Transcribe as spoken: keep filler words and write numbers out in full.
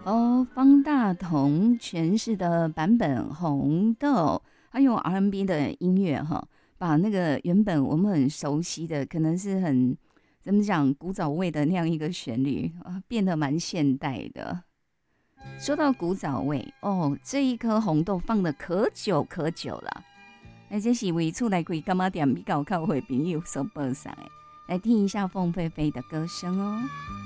哦，方大同诠释的版本《红豆》，他用 R and B 的音乐哈，把那个原本我们很熟悉的，可能是很怎么讲古早味的那样一个旋律啊，变得蛮现代的。说到古早味哦，这一颗红豆放的可久可久了。那这是为厝内开干妈店比较靠会朋友所播上的，来听一下凤飞飞的歌声哦。